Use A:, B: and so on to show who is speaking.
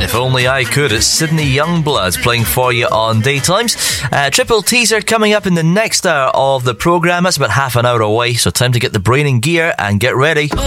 A: If Only I Could. It's Sydney Youngblood playing for you on Daytimes. Triple teaser coming up in the next hour of the programme. That's about half an hour away, so time to get the brain in gear and get ready.